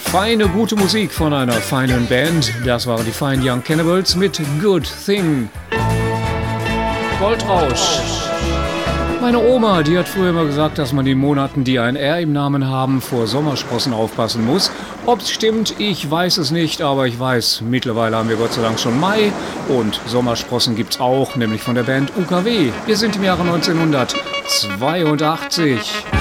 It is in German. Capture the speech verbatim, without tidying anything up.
Feine, gute Musik von einer feinen Band. Das waren die Fine Young Cannibals mit Good Thing. Goldrausch. Meine Oma, die hat früher immer gesagt, dass man in Monaten, die ein R im Namen haben, vor Sommersprossen aufpassen muss. Ob's stimmt, ich weiß es nicht, aber ich weiß, mittlerweile haben wir Gott sei Dank schon Mai und Sommersprossen gibt's auch, nämlich von der Band U K W. Wir sind im Jahre neunzehnhundertzweiundachtzig.